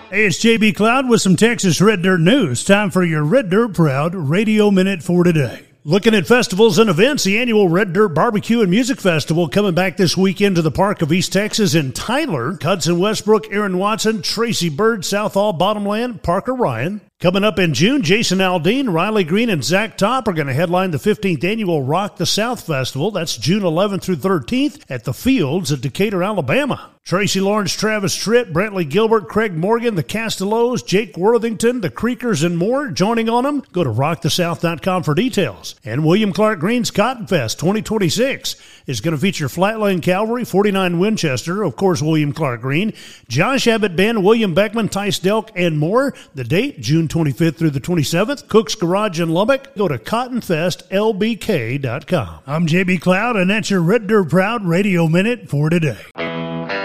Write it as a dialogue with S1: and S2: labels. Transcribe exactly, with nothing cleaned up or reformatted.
S1: Hey, it's J B Cloud with some Texas Red Dirt news. Time for your Red Dirt Proud Radio Minute for today. Looking at festivals and events, the annual Red Dirt Barbecue and Music Festival coming back this weekend to the Park of East Texas in Tyler. Hudson Westbrook, Aaron Watson, Tracy Bird, Southall, Bottomland, Parker Ryan. Coming up in June, Jason Aldean, Riley Green, and Zach Top are going to headline the fifteenth annual Rock the South Festival. That's June eleventh through thirteenth at the Fields at Decatur, Alabama. Tracy Lawrence, Travis Tritt, Brantley Gilbert, Craig Morgan, the Castellos, Jake Worthington, the Creekers, and more joining on them. Go to rock the south dot com for details. And William Clark Green's Cotton Fest twenty twenty-six is going to feature Flatline Cavalry, forty-nine Winchester, of course, William Clark Green, Josh Abbott Band, William Beckman, Tice Delk, and more. The date, June twenty-fifth through the twenty-seventh, Cook's Garage in Lubbock. Go to cotton fest l b k dot com. I'm J B Cloud, and that's your Red Dirt Proud Radio Minute for today.